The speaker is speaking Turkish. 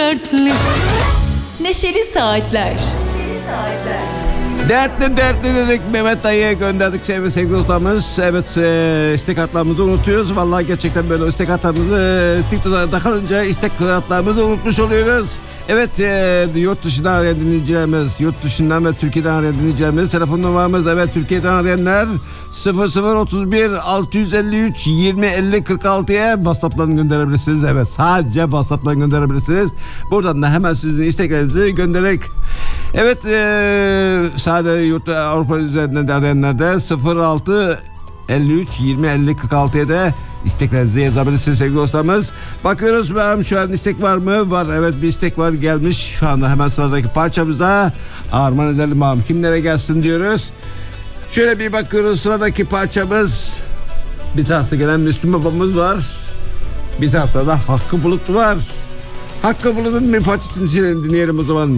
dertli. Neşeli Saatler. Dertli dedik Mehmet Dayı'ya gönderdik sevgili ustamız. Evet, istek hatlarımızı unutuyoruz. Vallahi gerçekten böyle istek hatlarımızı TikTok'a takılınca istek hatlarımızı unutmuş oluyoruz. Evet, yurt dışından arayan dinleyicilerimiz, yurt dışından ve Türkiye'den arayan dinleyicilerimiz, telefon numaramız, evet, Türkiye'den arayanlar 0031 653 20 50 46'ya WhatsApp'tan gönderebilirsiniz. Evet, sadece WhatsApp'tan gönderebilirsiniz. Buradan da hemen sizin isteklerinizi göndererek, evet, sadece yurt Avrupa üzerinden de arayanlar da 06 53 20 50 46'ya da isteklerinizi yazabilirsiniz sevgili dostlarımız. Bakıyoruz bakalım şu an istek var mı? Var, evet, bir istek var, gelmiş. Şu anda hemen sıradaki parçamıza armağan edelim bakalım. Kimlere gelsin diyoruz. Şöyle bir bakıyoruz, sıradaki parçamız, bir tarafta gelen Müslüm babamız var. Bir tarafta da Hakkı Bulut var. Hakkı Bulut'un bir parçasını dinleyelim o zaman.